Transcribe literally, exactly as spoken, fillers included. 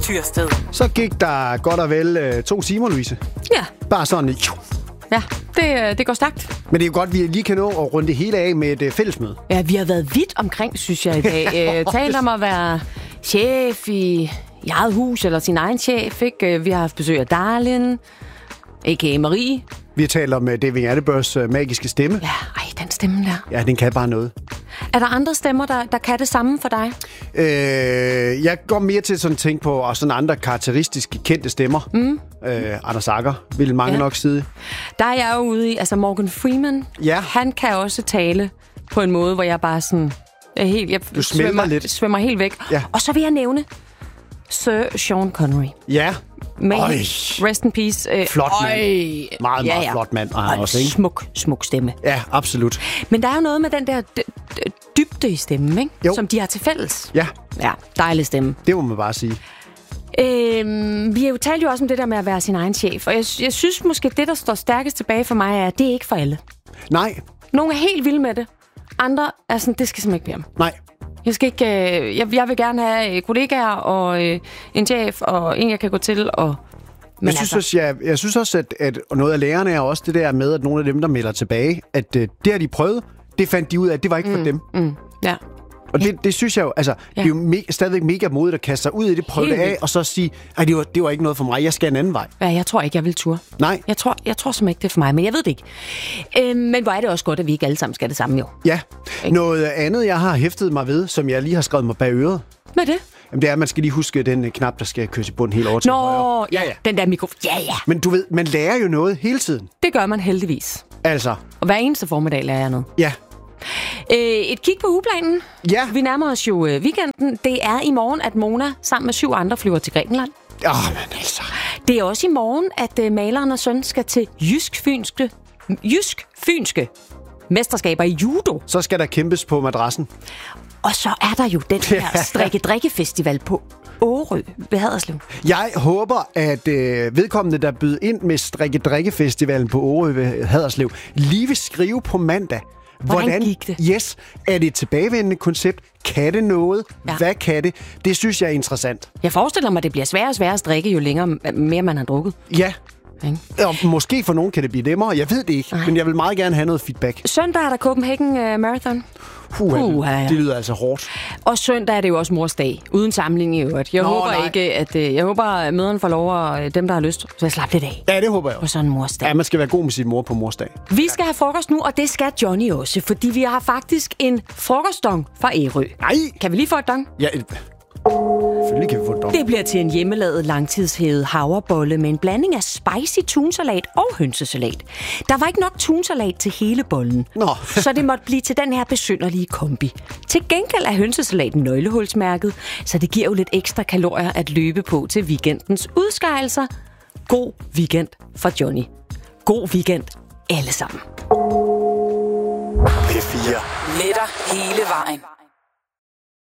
Tyrsted. Så gik der godt og vel øh, to timer, Louise. Ja. Bare sådan. Øh, Ja, det, det går stærkt. Men det er jo godt, at vi lige kan nå at runde det hele af med et øh, fællesmøde. Ja, vi har været vidt omkring, synes jeg, i dag. Øh, talt om at være chef i, i eget hus, eller sin egen chef, ikke? Vi har haft besøg af Darlin, a k a. Marie. Vi har talt om uh, David Attenboroughs uh, magiske stemme. Ja, ej, den stemme der. Ja, den kan bare noget. Er der andre stemmer, der, der kan det samme for dig? Øh, jeg går mere til sådan at tænke på og sådan andre karakteristiske kendte stemmer. Mm. Øh, Anders Agger vil mange ja. nok sige. Der er jeg jo ude i, altså Morgan Freeman. Ja. Han kan også tale på en måde, hvor jeg bare sådan... Er helt, jeg du svømmer, lidt. svømmer helt væk. Ja. Og så vil jeg nævne Sir Sean Connery. Ja. Med rest in peace. Øh, flot mand. Øj. Meget, meget ja, ja. flot mand. Og også, ikke? smuk, smuk stemme. Ja, absolut. Men der er jo noget med den der d- d- dybde i stemmen, ikke? Jo. Som de har til fælles. Ja. Ja, dejlig stemme. Det må man bare sige. Øhm, vi har jo talt jo også om det der med at være sin egen chef. Og jeg, jeg synes måske, det der står stærkest tilbage for mig, er, at det er ikke for alle. Nej. Nogle er helt vilde med det. Andre er sådan, det skal simpelthen ikke være. Nej. Jeg skal ikke... Øh, jeg, jeg vil gerne have kollegaer og øh, en chef og en, jeg kan gå til og... Men jeg, synes altså. også, jeg, jeg synes også, at, at noget af lærerne er også det der med, at nogle af dem, der melder tilbage, at øh, det har de prøvet, det fandt de ud af, at det var ikke mm, for dem. Mm, ja. Og det, det synes jeg jo, altså, ja. det er jo me- stadigvæk mega modigt at kaste sig ud i det, prøve det af, og så sige, at det var, det var ikke noget for mig, jeg skal en anden vej. Ja, jeg tror ikke, jeg vil ture. Nej. Jeg tror, jeg tror simpelthen ikke, det er for mig, men jeg ved det ikke. Øh, men hvor er det også godt, at vi ikke alle sammen skal det samme, jo. Ja. Ikke? Noget andet, jeg har hæftet mig ved, som jeg lige har skrevet mig bag øret. Hvad er det? Jamen, det er, at man skal lige huske den knap, der skal køres i bunden helt over til Nå, højre. ja, ja. Den der mikrofon. Ja, ja. Men du ved, man lærer jo noget hele tiden. Det gør man heldigvis. Altså. Og hver eneste formiddag lærer jeg noget. Ja. Øh, et kig på ugeplanen. Ja. Vi nærmer os jo øh, weekenden. Det er i morgen, at Mona sammen med syv andre flyver til Grækenland. Åh, oh, men altså. Det er også i morgen, at øh, maleren og søn skal til jysk-fynske, jysk-fynske mesterskaber i judo. Så skal der kæmpes på madrassen. Og så er der jo den her strikke-drikke-festival på Årø ved Haderslev. Jeg håber, at øh, vedkommende, der bød ind med strikke-drikke-festivalen på Årø ved Haderslev, lige vil skrive på mandag. Hvordan, Hvordan gik det? Yes, er det et tilbagevendende koncept? Kan det noget? Ja. Hvad kan det? Det synes jeg er interessant. Jeg forestiller mig, at det bliver sværere og sværere at strikke, jo længere mere man har drukket. Ja. Og måske for nogen kan det blive nemmere. Jeg ved det ikke, Ej. men jeg vil meget gerne have noget feedback. Søndag er der Copenhagen uh, Marathon. Puh, uh, ja. Det lyder altså hårdt. Og søndag er det jo også mors dag, uden sammenligning i øvrigt. Jeg Nå, håber nej. ikke, at uh, jeg håber, at møderne får lov, og dem, der har lyst, så jeg slapper lidt af. Ja, det håber jeg på sådan en mors dag. Ja, man skal være god med sin mor på mors dag. Vi skal have frokost nu, og det skal Johnny også, fordi vi har faktisk en frokostdong fra Ærø. Nej! Kan vi lige få et dong? Ja, selvfølgelig kan vi få et dong. Det bliver til en hjemmelavet langtidshævet havrebolle med en blanding af spicy tunsalat og hønsesalat. Der var ikke nok tunsalat til hele bollen, Nå. så det måtte blive til den her besynderlige kombi. Til gengæld er hønsesalaten nøglehulsmærket, så det giver jo lidt ekstra kalorier at løbe på til weekendens udskejelser. God weekend for Johnny. God weekend alle sammen. P fire. Med dig hele vejen.